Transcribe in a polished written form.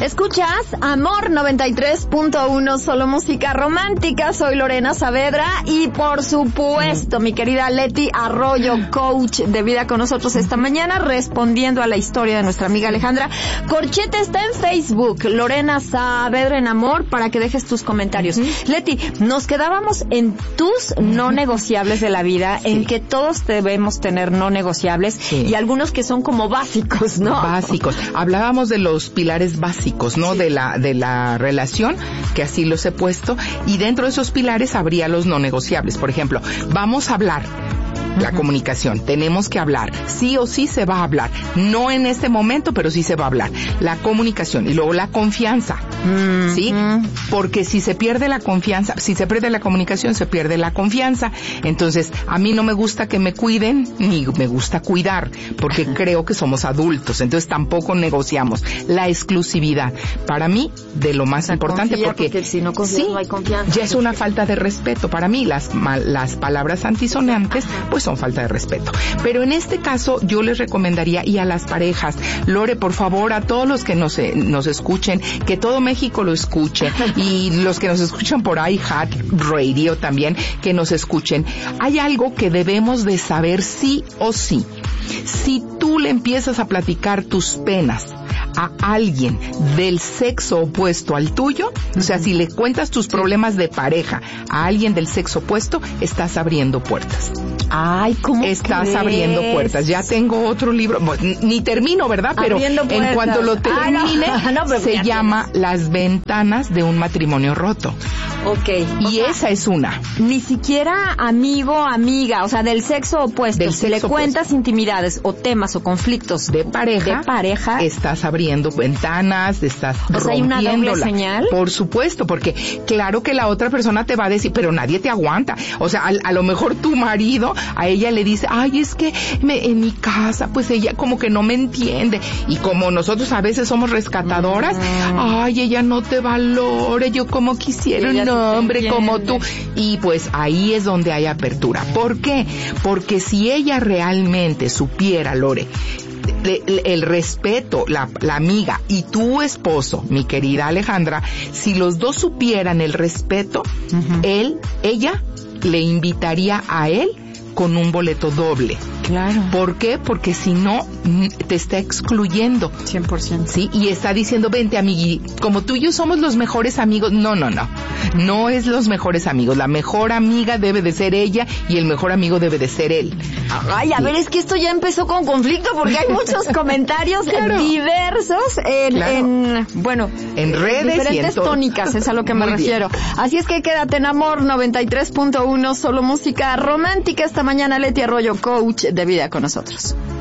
Escuchas Amor 93.1, solo música romántica. Soy Lorena Saavedra y por supuesto mi querida Leti Arroyo, coach de vida con nosotros esta mañana, respondiendo a la historia de nuestra amiga Alejandra. Corchete está en Facebook, Lorena Saavedra en Amor, para que dejes tus comentarios. Leti, nos quedábamos en tus no negociables de la vida, en que todos debemos tener no negociables y algunos que son como básicos, ¿no? Básicos. Hablábamos de los pilares básicos, ¿no? De la relación, que así los he puesto, y dentro de esos pilares habría los no negociables. Por ejemplo, vamos a hablar. La comunicación, tenemos que hablar, sí o sí se va a hablar, no en este momento, pero sí se va a hablar. La comunicación y luego la confianza, ¿sí? Porque si se pierde la confianza, si se pierde la comunicación, se pierde la confianza. Entonces, a mí no me gusta que me cuiden, ni me gusta cuidar, porque creo que somos adultos, entonces tampoco negociamos. La exclusividad, para mí, de lo más importante, porque si no confías, no hay confianza. Ya es una falta de respeto. Para mí, las palabras antisonantes, pues son falta de respeto. Pero en este caso yo les recomendaría, y a las parejas, Lore, por favor, a todos los que nos escuchen, que todo México lo escuche, y los que nos escuchan por iHeart Radio también, que nos escuchen. Hay algo que debemos de saber sí o sí. Si tú le empiezas a platicar tus penas a alguien del sexo opuesto al tuyo, o sea, si le cuentas tus problemas de pareja a alguien del sexo opuesto, estás abriendo puertas. Ay, ¿cómo estás crees? Abriendo puertas. Ya tengo otro libro, ni termino, ¿verdad? Pero en cuanto lo termine, se llama Las ventanas de un matrimonio roto. Okay. Y esa es una. Ni siquiera amigo, amiga, o sea, del sexo opuesto. Si le cuentas intimidades o temas o conflictos de pareja, estás abriendo ventanas, estás rompiéndola. ¿Hay una doble señal? Por supuesto, porque claro que la otra persona te va a decir, pero nadie te aguanta. O sea, a lo mejor tu marido, a ella le dice, ay, es que en mi casa, pues ella como que no me entiende. Y como nosotros a veces somos rescatadoras, ay, ella no te valore, yo como quisiera un hombre como tú. Y pues ahí es donde hay apertura. ¿Por qué? Porque si ella realmente supiera, Lore, el respeto, la amiga y tu esposo, mi querida Alejandra, si los dos supieran el respeto, ella le invitaría a él con un boleto doble. Claro. ¿Por qué? Porque si no, te está excluyendo. 100%. Sí, y está diciendo, vente, amigui, como tú y yo somos los mejores amigos. No. No es los mejores amigos. La mejor amiga debe de ser ella y el mejor amigo debe de ser él. Ay, a ver, es que esto ya empezó con conflicto porque hay muchos comentarios diversos en redes diferentes tónicas, es a lo que me refiero. Así es que quédate en Amor 93.1, solo música romántica. Esta mañana Leti Arroyo, coach de vida con nosotros.